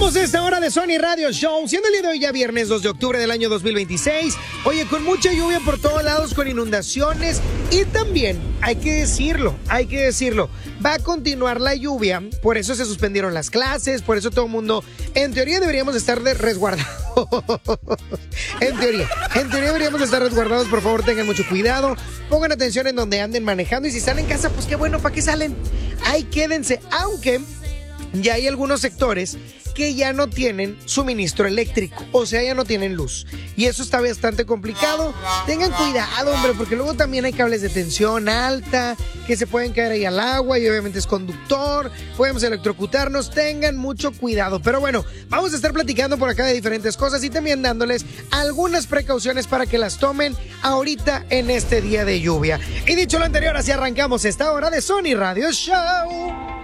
Arrancamos esta hora de Sony Radio Show, siendo el día de hoy ya viernes 2 de octubre del año 2026. Oye, con mucha lluvia por todos lados, con inundaciones y también, hay que decirlo, va a continuar la lluvia, por eso se suspendieron las clases, por eso todo el mundo, en teoría deberíamos estar resguardados. En teoría deberíamos estar resguardados, por favor tengan mucho cuidado, pongan atención en donde anden manejando y si salen en casa, pues qué bueno, ¿para qué salen? Ahí quédense, aunque ya hay algunos sectores que ya no tienen suministro eléctrico, o sea, ya no tienen luz. Y eso está bastante complicado. Tengan cuidado, hombre, porque luego también hay cables de tensión alta que se pueden caer ahí al agua y obviamente es conductor, podemos electrocutarnos. Tengan mucho cuidado. Pero bueno, vamos a estar platicando por acá de diferentes cosas y también dándoles algunas precauciones para que las tomen ahorita en este día de lluvia. Y dicho lo anterior, así arrancamos esta hora de Sony Radio Show.